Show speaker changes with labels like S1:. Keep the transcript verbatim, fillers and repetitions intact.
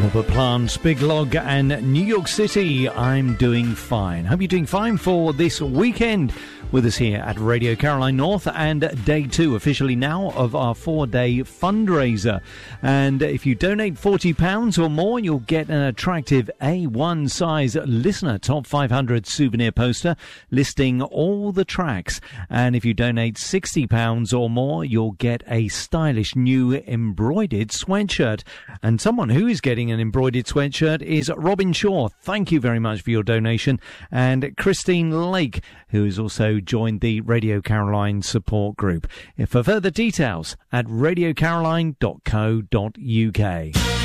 S1: Robert Plant's Big Log and New York City, I'm doing fine. Hope you're doing fine for this weekend with us here at Radio Caroline North, and day two officially now of our four-day fundraiser. And if you donate forty pounds or more, you'll get an attractive A one size listener top five hundred souvenir poster listing all the tracks. And if you donate sixty pounds or more, you'll get a stylish new embroidered sweatshirt. And someone who is getting an embroidered sweatshirt is Robin Shaw. Thank you very much for your donation. And Christine Lake, who has also joined the Radio Caroline support group. For further details, at radio caroline dot co dot uk.